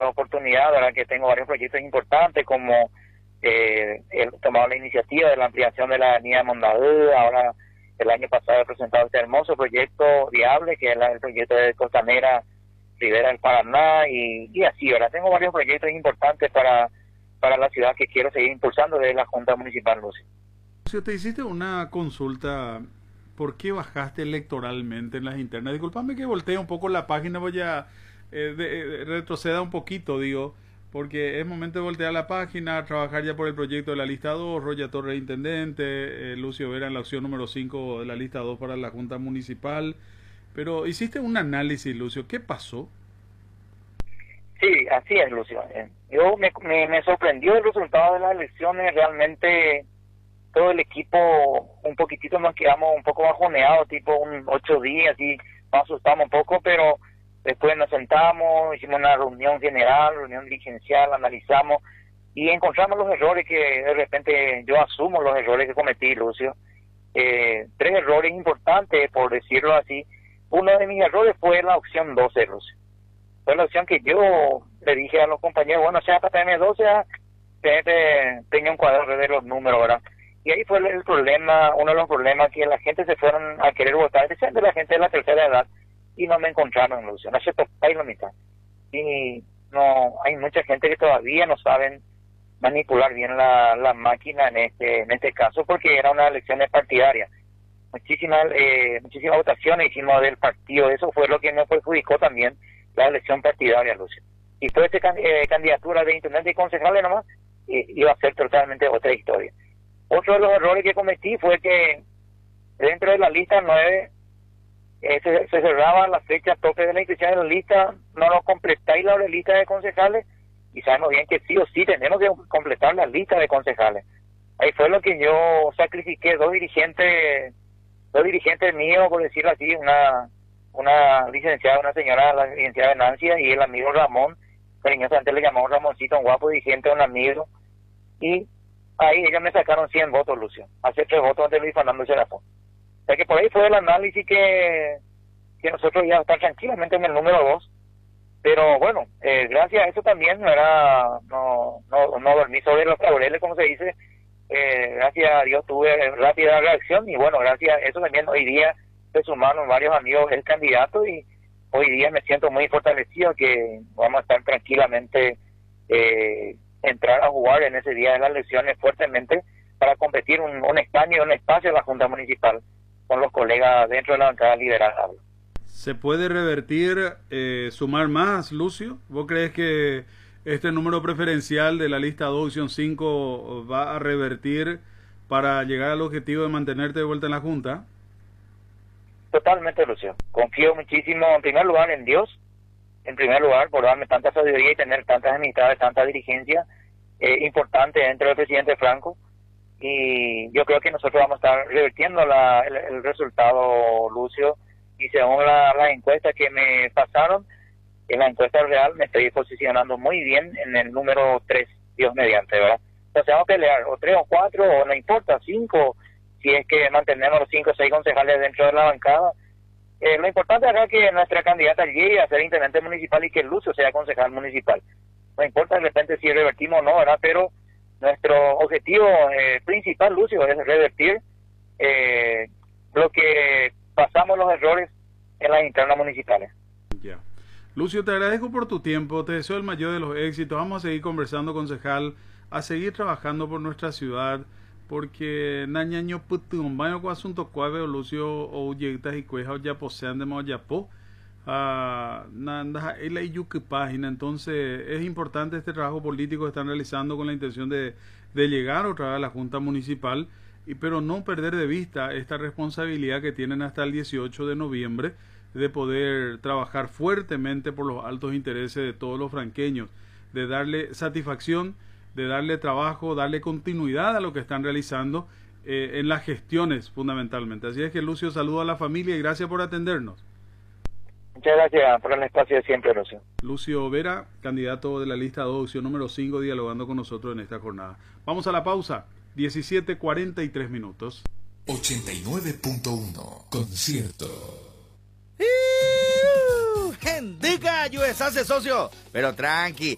oportunidad, ¿verdad? Que tengo varios proyectos importantes, como he tomado la iniciativa de la ampliación de la avenida Mondadú. Ahora, el año pasado he presentado este hermoso proyecto viable, que es el proyecto de Costanera Ribera del Paraná, y así, ¿verdad? Tengo varios proyectos importantes para la ciudad que quiero seguir impulsando desde la Junta Municipal, Lucio. Si te hiciste una consulta, ¿por qué bajaste electoralmente en las internas? Disculpame que voltee un poco la página, voy a retroceda un poquito, digo, porque es momento de voltear la página, trabajar ya por el proyecto de la lista 2, Roya Torres Intendente, Lucio Vera en la opción número 5 de la lista 2 para la Junta Municipal. Pero hiciste un análisis, Lucio, ¿qué pasó? Sí, así es, Lucio. Yo me sorprendió el resultado de las elecciones. Realmente todo el equipo, un poquitito nos quedamos un poco bajoneados, tipo 8 días, y nos asustamos un poco, pero después nos sentamos, hicimos una reunión general, reunión dirigencial, analizamos y encontramos los errores que de repente yo asumo, los errores que cometí, Lucio. 3 errores importantes, por decirlo así. Uno de mis errores fue la opción 12, Lucio. Fue la opción que yo le dije a los compañeros, bueno, sea para tener 12, tenía un cuadro de los números, ¿verdad? Y ahí fue el problema, uno de los problemas, que la gente se fueron a querer votar, especialmente la gente de la tercera edad, y no me encontraron, Lucio. No se toca la mitad. Y no, hay mucha gente que todavía no saben manipular bien la máquina en este caso, porque era una elección partidarias. Muchísimas votaciones hicimos del partido. Eso fue lo que nos perjudicó también la elección partidaria, Lucio. Y fue candidatura de intendente y concejales nomás, iba a ser totalmente otra historia. Otro de los errores que cometí fue que dentro de la lista 9 se cerraba la fecha tope de la inscripción de la lista, no lo completáis la lista de concejales, y sabemos bien que sí o sí tenemos que completar la lista de concejales. Ahí fue lo que yo sacrifiqué, dos dirigentes míos, por decirlo así, una licenciada, una señora, la licenciada Venancia, y el amigo Ramón, cariñosamente le llamamos Ramoncito, un guapo dirigente, un amigo, y ahí ellos me sacaron 100 votos, Lucio, hace 3 votos ante Luis Fernando Serafón. O sea que por ahí fue el análisis que nosotros ya estar tranquilamente en el número 2, pero bueno, gracias a eso también no dormí sobre los laureles, como se dice. Gracias a Dios tuve rápida reacción, y bueno, gracias a eso también hoy día se sumaron varios amigos el candidato, y hoy día me siento muy fortalecido que vamos a estar tranquilamente, entrar a jugar en ese día de las elecciones fuertemente para competir un escaño, un espacio en la Junta Municipal con los colegas dentro de la bancada liberal. ¿Se puede revertir, sumar más, Lucio? ¿Vos crees que este número preferencial de la lista 2, opción 5, va a revertir para llegar al objetivo de mantenerte de vuelta en la Junta? Totalmente, Lucio. Confío muchísimo, en primer lugar, en Dios, en primer lugar, por darme tanta sabiduría y tener tantas amistades, tanta dirigencia importante dentro del presidente Franco. Y yo creo que nosotros vamos a estar revirtiendo el resultado, Lucio. Y según la encuesta que me pasaron, en la encuesta real me estoy posicionando muy bien en el número 3, Dios mediante, ¿verdad? Entonces vamos a pelear, o 3 o 4, o no importa, 5, si es que mantenemos los 5 o 6 concejales dentro de la bancada. Lo importante acá es que nuestra candidata llegue a ser intendente municipal y que Lucio sea concejal municipal. No importa de repente si revertimos o no, ¿verdad? Pero nuestro objetivo principal, Lucio, es revertir lo que pasamos los errores en las internas municipales. Ya. Lucio, te agradezco por tu tiempo, te deseo el mayor de los éxitos. Vamos a seguir conversando, concejal, a seguir trabajando por nuestra ciudad, porque nañaño putumbaño con asunto cuave, Lucio, o lleguitas y cueja, o ya posean de moyapo, nanda la yuki página. Entonces es importante este trabajo político que están realizando con la intención de llegar otra vez a la Junta Municipal, pero no perder de vista esta responsabilidad que tienen hasta el 18 de noviembre de poder trabajar fuertemente por los altos intereses de todos los franqueños, de darle satisfacción, de darle trabajo, darle continuidad a lo que están realizando en las gestiones fundamentalmente. Así es que, Lucio, saludo a la familia y gracias por atendernos. Muchas gracias por el espacio de siempre, Lucio. Lucio Vera, candidato de la lista 2, opción número 5, dialogando con nosotros en esta jornada. Vamos a la pausa, 17:43. 89.1 Concierto. Indica USA, socio. Pero tranqui,